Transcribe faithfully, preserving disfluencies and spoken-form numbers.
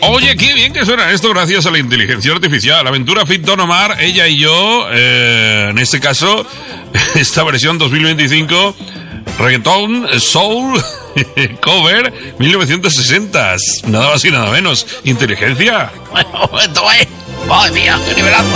Oye, qué bien que suena esto gracias a la inteligencia artificial. Aventura Fit Don Omar, ella y yo, eh, en este caso, esta versión dos mil veinticinco, reggaetón, soul, cover, mil novecientos sesenta. Nada más y nada menos. Inteligencia. Bueno, esto es. ¡Madre mía, qué nivelazo!